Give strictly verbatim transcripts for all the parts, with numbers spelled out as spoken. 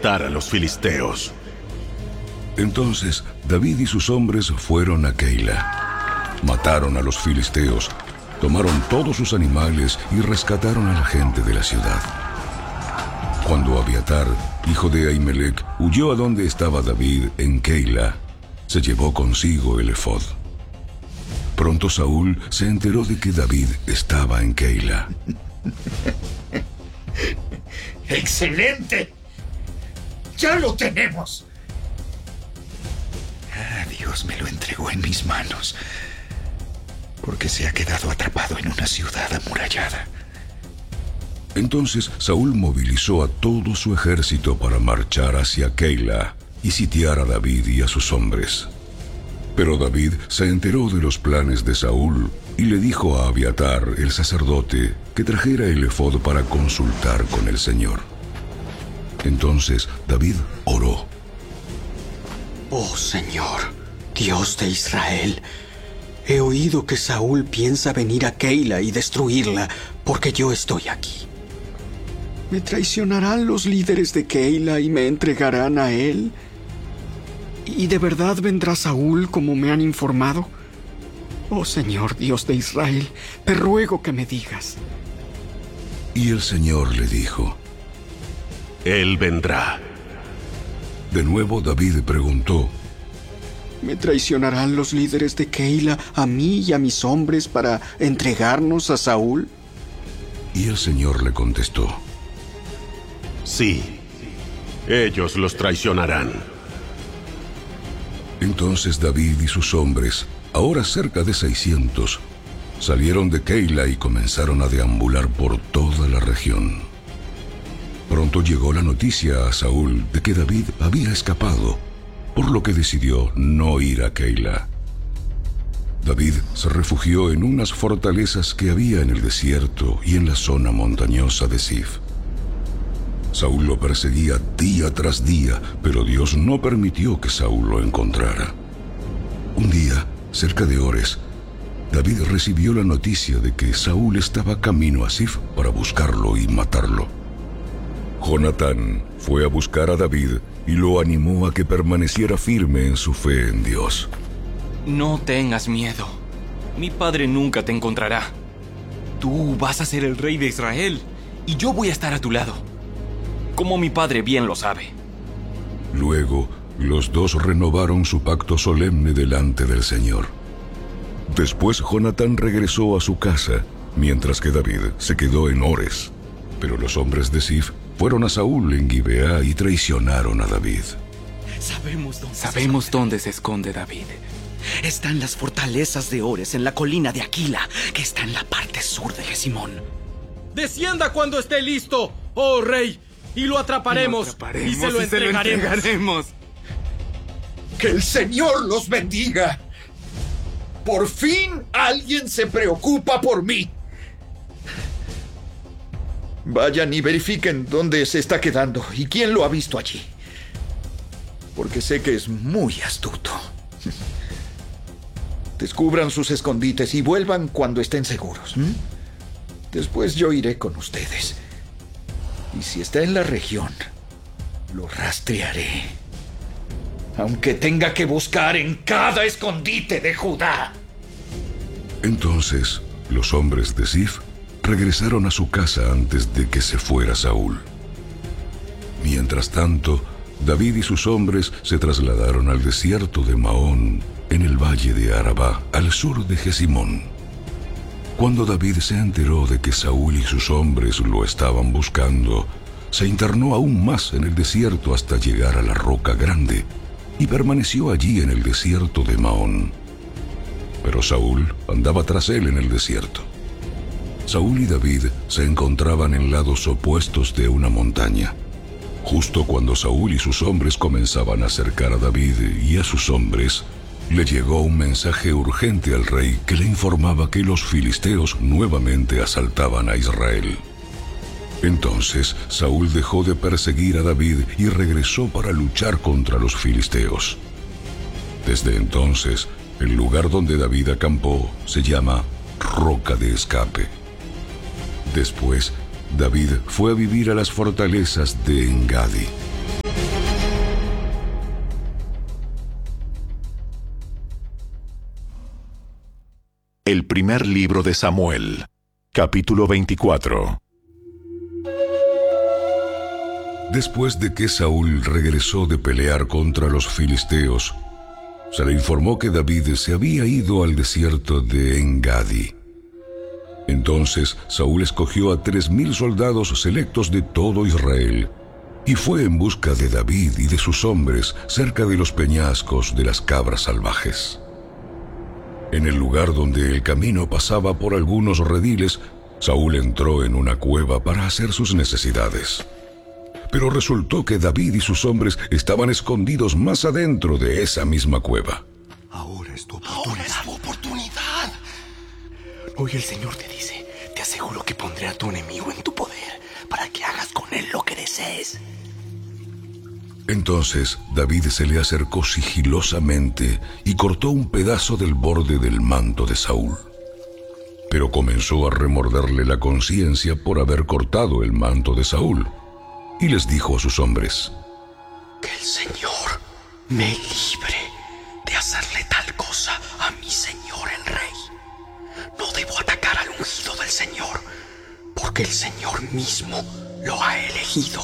conquistar a los filisteos. Entonces David y sus hombres fueron a Keila. Mataron a los filisteos, tomaron todos sus animales y rescataron a la gente de la ciudad. Cuando Abiatar, hijo de Ahimelech, huyó a donde estaba David en Keila, se llevó consigo el efod. Pronto Saúl se enteró de que David estaba en Keila. ¡Excelente! ¡Ya lo tenemos! Ah, Dios me lo entregó en mis manos, porque se ha quedado atrapado en una ciudad amurallada. Entonces Saúl movilizó a todo su ejército para marchar hacia Keila y sitiar a David y a sus hombres. Pero David se enteró de los planes de Saúl y le dijo a Abiatar, el sacerdote, que trajera el efod para consultar con el Señor. Entonces David oró. Oh Señor, Dios de Israel, he oído que Saúl piensa venir a Keila y destruirla porque yo estoy aquí. ¿Me traicionarán los líderes de Keila y me entregarán a él? ¿Y de verdad vendrá Saúl como me han informado? Oh Señor, Dios de Israel, te ruego que me digas. Y el Señor le dijo: Él vendrá. De nuevo David preguntó: ¿Me traicionarán los líderes de Keila a mí y a mis hombres para entregarnos a Saúl? Y el Señor le contestó: Sí, ellos los traicionarán. Entonces David y sus hombres, ahora cerca de seiscientos, salieron de Keila y comenzaron a deambular por toda la región. Pronto llegó la noticia a Saúl de que David había escapado, por lo que decidió no ir a Keila. David se refugió en unas fortalezas que había en el desierto y en la zona montañosa de Zif. Saúl lo perseguía día tras día, pero Dios no permitió que Saúl lo encontrara. Un día, cerca de Ores, David recibió la noticia de que Saúl estaba camino a Zif para buscarlo y matarlo. Jonatán fue a buscar a David y lo animó a que permaneciera firme en su fe en Dios. No tengas miedo. Mi padre nunca te encontrará. Tú vas a ser el rey de Israel y yo voy a estar a tu lado, como mi padre bien lo sabe. Luego, los dos renovaron su pacto solemne delante del Señor. Después Jonatán regresó a su casa, mientras que David se quedó en Ores. Pero los hombres de Zif fueron a Saúl en Gibeá y traicionaron a David. Sabemos dónde, Sabemos se, dónde se esconde David. Está en las fortalezas de Ores, en la colina de Aquila, que está en la parte sur de Gesimón. Descienda cuando esté listo, oh rey, y lo atraparemos, lo atraparemos y se lo y entregaremos. Se lo entregaremos. ¡Que el Señor los bendiga! Por fin alguien se preocupa por mí. Vayan y verifiquen dónde se está quedando y quién lo ha visto allí, porque sé que es muy astuto. Descubran sus escondites y vuelvan cuando estén seguros. ¿Mm? Después yo iré con ustedes. Y si está en la región, lo rastrearé, aunque tenga que buscar en cada escondite de Judá. Entonces, los hombres de Zif regresaron a su casa antes de que se fuera Saúl. Mientras tanto, David y sus hombres se trasladaron al desierto de Maón, en el valle de Arabá, al sur de Gesimón. Cuando David se enteró de que Saúl y sus hombres lo estaban buscando, se internó aún más en el desierto hasta llegar a la Roca Grande, y permaneció allí en el desierto de Maón. Pero Saúl andaba tras él en el desierto. Saúl y David se encontraban en lados opuestos de una montaña. Justo cuando Saúl y sus hombres comenzaban a acercar a David y a sus hombres, le llegó un mensaje urgente al rey que le informaba que los filisteos nuevamente asaltaban a Israel. Entonces Saúl dejó de perseguir a David y regresó para luchar contra los filisteos. Desde entonces, el lugar donde David acampó se llama Roca de Escape. Después, David fue a vivir a las fortalezas de Engadi. El primer libro de Samuel, capítulo veinticuatro. Después de que Saúl regresó de pelear contra los filisteos, se le informó que David se había ido al desierto de En-Gadi. Entonces Saúl escogió a tres mil soldados selectos de todo Israel y fue en busca de David y de sus hombres cerca de los peñascos de las cabras salvajes. En el lugar donde el camino pasaba por algunos rediles, Saúl entró en una cueva para hacer sus necesidades. Pero resultó que David y sus hombres estaban escondidos más adentro de esa misma cueva. Ahora es tu oportunidad. Ahora es tu oportunidad. Hoy el Señor te dice, te aseguro que pondré a tu enemigo en tu poder para que hagas con él lo que desees. Entonces David se le acercó sigilosamente y cortó un pedazo del borde del manto de Saúl. Pero comenzó a remorderle la conciencia por haber cortado el manto de Saúl. Y les dijo a sus hombres: que el Señor me libre de hacerle tal cosa a mi señor el rey. No debo atacar al ungido del Señor, porque el Señor mismo lo ha elegido.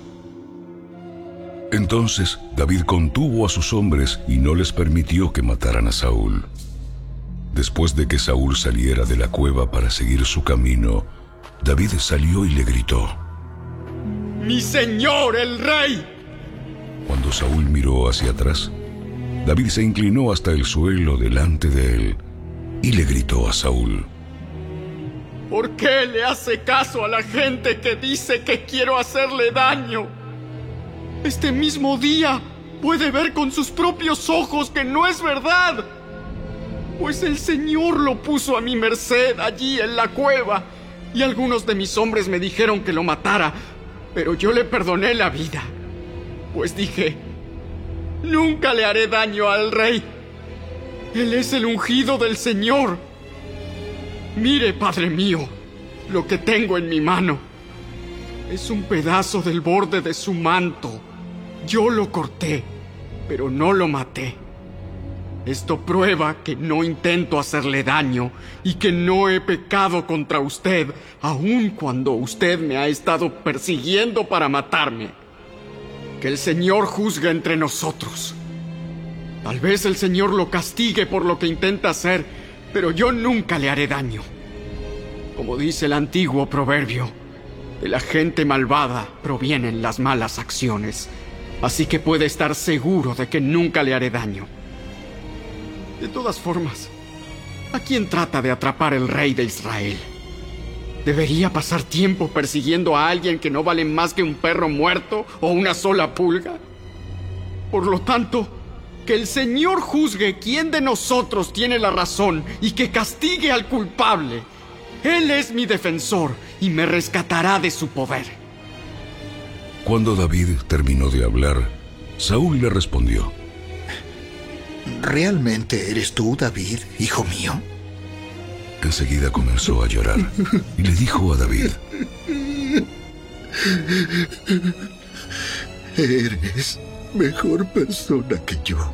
Entonces David contuvo a sus hombres y no les permitió que mataran a Saúl. Después de que Saúl saliera de la cueva para seguir su camino, David salió y le gritó: ¡Mi señor, el rey! Cuando Saúl miró hacia atrás, David se inclinó hasta el suelo delante de él y le gritó a Saúl: ¿Por qué le hace caso a la gente que dice que quiero hacerle daño? Este mismo día puede ver con sus propios ojos que no es verdad. Pues el Señor lo puso a mi merced allí en la cueva, y algunos de mis hombres me dijeron que lo matara, pero yo le perdoné la vida. Pues dije, nunca le haré daño al rey. Él es el ungido del Señor. Mire, padre mío, lo que tengo en mi mano. Es un pedazo del borde de su manto. Yo lo corté, pero no lo maté. Esto prueba que no intento hacerle daño y que no he pecado contra usted, aun cuando usted me ha estado persiguiendo para matarme. Que el Señor juzgue entre nosotros. Tal vez el Señor lo castigue por lo que intenta hacer, pero yo nunca le haré daño. Como dice el antiguo proverbio, de la gente malvada provienen las malas acciones. Así que puede estar seguro de que nunca le haré daño. De todas formas, ¿a quién trata de atrapar el rey de Israel? ¿Debería pasar tiempo persiguiendo a alguien que no vale más que un perro muerto o una sola pulga? Por lo tanto, que el Señor juzgue quién de nosotros tiene la razón y que castigue al culpable. Él es mi defensor y me rescatará de su poder. Cuando David terminó de hablar, Saúl le respondió: ¿Realmente eres tú, David, hijo mío? Enseguida comenzó a llorar y le dijo a David: Eres mejor persona que yo,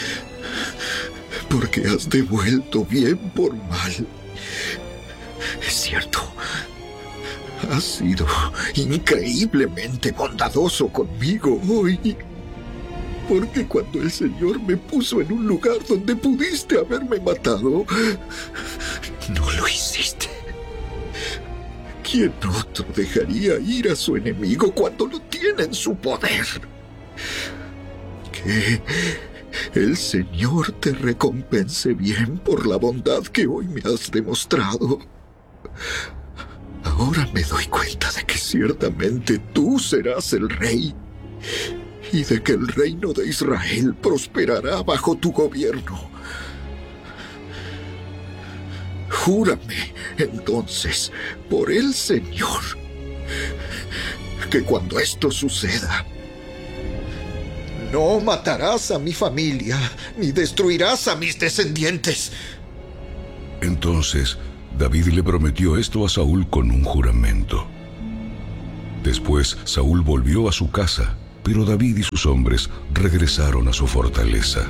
porque has devuelto bien por mal. Es cierto, has sido increíblemente bondadoso conmigo hoy, porque cuando el Señor me puso en un lugar donde pudiste haberme matado, no lo hiciste. ¿Quién otro dejaría ir a su enemigo cuando lo tiene en su poder? Que el Señor te recompense bien por la bondad que hoy me has demostrado. Ahora me doy cuenta de que ciertamente tú serás el rey y de que el reino de Israel prosperará bajo tu gobierno. Júrame, entonces, por el Señor, que cuando esto suceda, no matarás a mi familia, ni destruirás a mis descendientes. Entonces David le prometió esto a Saúl con un juramento. Después Saúl volvió a su casa Pero David y sus hombres regresaron a su fortaleza.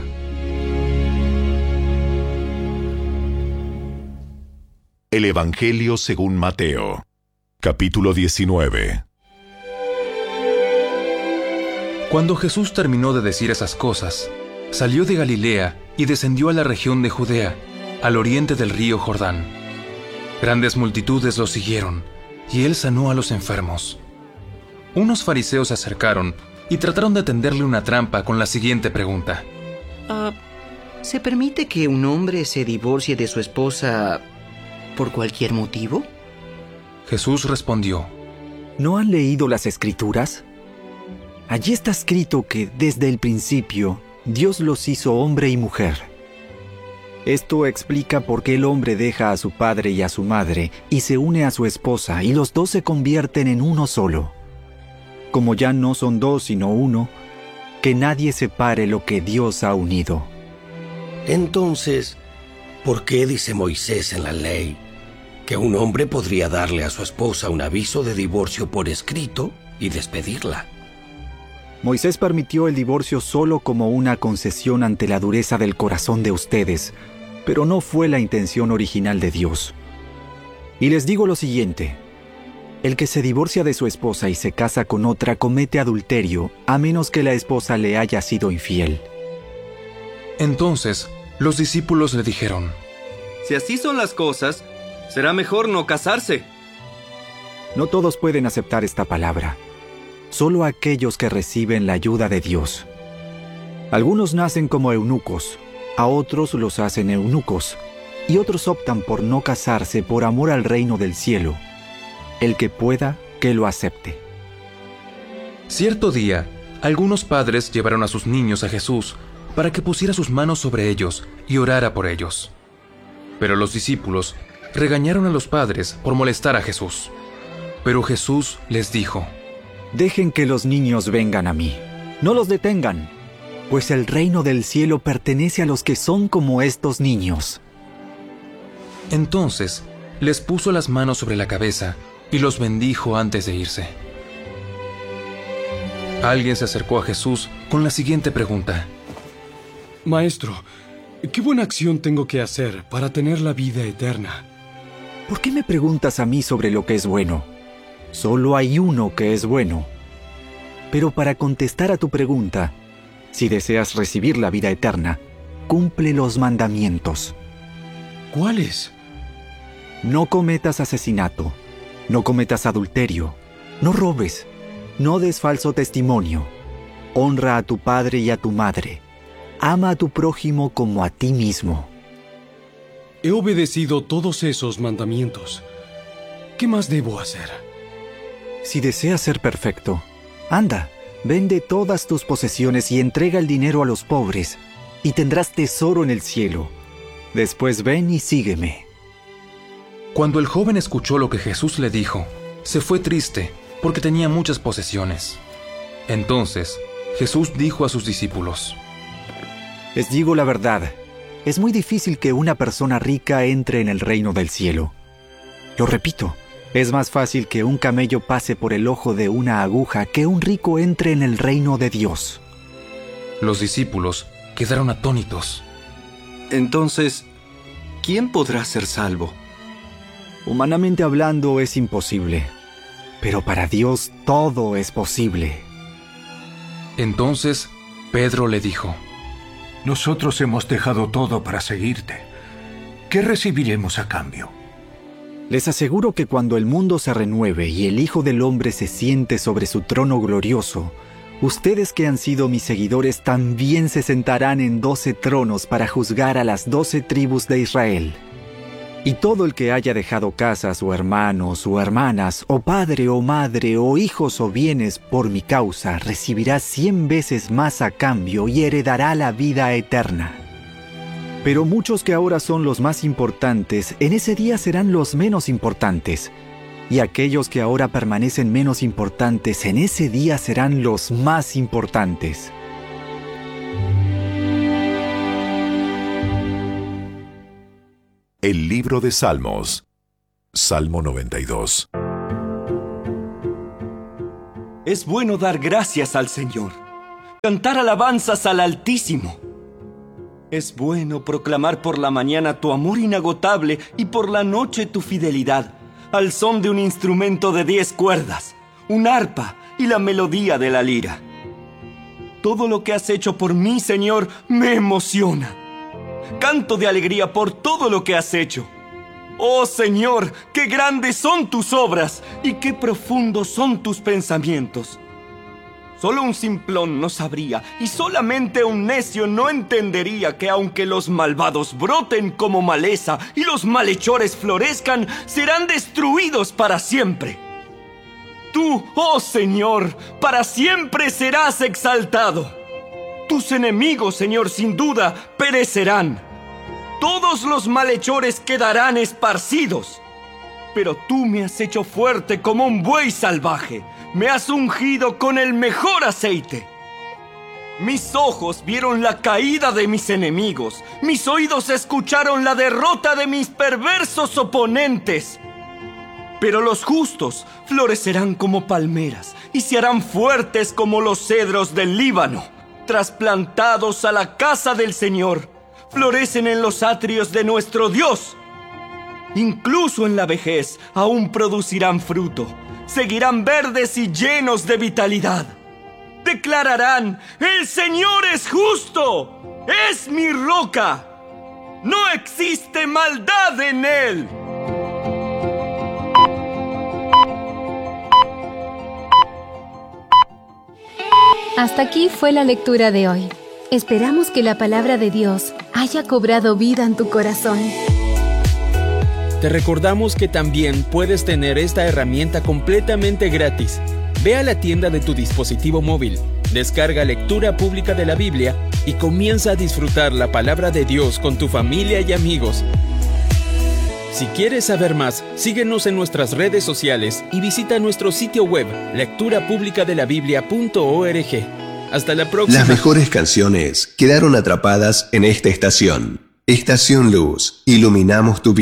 El Evangelio según Mateo, capítulo diecinueve. Cuando Jesús terminó de decir esas cosas, salió de Galilea y descendió a la región de Judea, al oriente del río Jordán. Grandes multitudes lo siguieron, y él sanó a los enfermos. Unos fariseos se acercaron y trataron de tenderle una trampa con la siguiente pregunta. Uh, ¿Se permite que un hombre se divorcie de su esposa por cualquier motivo? Jesús respondió: ¿No han leído las Escrituras? Allí está escrito que desde el principio Dios los hizo hombre y mujer. Esto explica por qué el hombre deja a su padre y a su madre y se une a su esposa y los dos se convierten en uno solo. Como ya no son dos sino uno, que nadie separe lo que Dios ha unido. Entonces, ¿por qué dice Moisés en la ley que un hombre podría darle a su esposa un aviso de divorcio por escrito y despedirla? Moisés permitió el divorcio solo como una concesión ante la dureza del corazón de ustedes, pero no fue la intención original de Dios. Y les digo lo siguiente: el que se divorcia de su esposa y se casa con otra comete adulterio, a menos que la esposa le haya sido infiel. Entonces, los discípulos le dijeron: Si así son las cosas, será mejor no casarse. No todos pueden aceptar esta palabra, solo aquellos que reciben la ayuda de Dios. Algunos nacen como eunucos, a otros los hacen eunucos, y otros optan por no casarse por amor al reino del cielo. El que pueda, que lo acepte. Cierto día, algunos padres llevaron a sus niños a Jesús para que pusiera sus manos sobre ellos y orara por ellos. Pero los discípulos regañaron a los padres por molestar a Jesús. Pero Jesús les dijo: Dejen que los niños vengan a mí. No los detengan, pues el reino del cielo pertenece a los que son como estos niños. Entonces les puso las manos sobre la cabeza y los bendijo antes de irse. Alguien se acercó a Jesús con la siguiente pregunta: Maestro, ¿qué buena acción tengo que hacer para tener la vida eterna? ¿Por qué me preguntas a mí sobre lo que es bueno? Solo hay uno que es bueno. Pero para contestar a tu pregunta, si deseas recibir la vida eterna, cumple los mandamientos. ¿Cuáles? No cometas asesinato, no cometas adulterio, no robes, no des falso testimonio, honra a tu padre y a tu madre, ama a tu prójimo como a ti mismo. He obedecido todos esos mandamientos. ¿Qué más debo hacer? Si deseas ser perfecto, anda, vende todas tus posesiones y entrega el dinero a los pobres, y tendrás tesoro en el cielo. Después ven y sígueme. Cuando el joven escuchó lo que Jesús le dijo, se fue triste porque tenía muchas posesiones. Entonces, Jesús dijo a sus discípulos: Les digo la verdad, es muy difícil que una persona rica entre en el reino del cielo. Lo repito, es más fácil que un camello pase por el ojo de una aguja que un rico entre en el reino de Dios. Los discípulos quedaron atónitos. Entonces, ¿quién podrá ser salvo? Humanamente hablando es imposible, pero para Dios todo es posible. Entonces, Pedro le dijo: Nosotros hemos dejado todo para seguirte. ¿Qué recibiremos a cambio? Les aseguro que cuando el mundo se renueve y el Hijo del Hombre se siente sobre su trono glorioso, ustedes que han sido mis seguidores también se sentarán en doce tronos para juzgar a las doce tribus de Israel. Y todo el que haya dejado casas o hermanos o hermanas, o padre o madre, o hijos o bienes por mi causa, recibirá cien veces más a cambio y heredará la vida eterna. Pero muchos que ahora son los más importantes, en ese día serán los menos importantes. Y aquellos que ahora permanecen menos importantes, en ese día serán los más importantes. El libro de Salmos. Salmo noventa y dos. Es bueno dar gracias al Señor, cantar alabanzas al Altísimo. Es bueno proclamar por la mañana tu amor inagotable y por la noche tu fidelidad, al son de un instrumento de diez cuerdas, un arpa y la melodía de la lira. Todo lo que has hecho por mí, Señor, me emociona. Canto de alegría por todo lo que has hecho. Oh Señor, qué grandes son tus obras y qué profundos son tus pensamientos. Solo un simplón no sabría y solamente un necio no entendería que aunque los malvados broten como maleza y los malhechores florezcan, serán destruidos para siempre. Tú, oh Señor, para siempre serás exaltado. Tus enemigos, Señor, sin duda perecerán. Todos los malhechores quedarán esparcidos. Pero tú me has hecho fuerte como un buey salvaje. Me has ungido con el mejor aceite. Mis ojos vieron la caída de mis enemigos. Mis oídos escucharon la derrota de mis perversos oponentes. Pero los justos florecerán como palmeras y se harán fuertes como los cedros del Líbano. Trasplantados a la casa del Señor, florecen en los atrios de nuestro Dios. Incluso en la vejez aún producirán fruto. Seguirán verdes y llenos de vitalidad. Declararán: el Señor es justo, es mi roca. No existe maldad en él. Hasta aquí fue la lectura de hoy. Esperamos que la palabra de Dios haya cobrado vida en tu corazón. Te recordamos que también puedes tener esta herramienta completamente gratis. Ve a la tienda de tu dispositivo móvil, descarga Lectura Pública de la Biblia y comienza a disfrutar la palabra de Dios con tu familia y amigos. Si quieres saber más, síguenos en nuestras redes sociales y visita nuestro sitio web lectura pública de la biblia punto org. Hasta la próxima. Las mejores canciones quedaron atrapadas en esta estación. Estación Luz, iluminamos tu vida.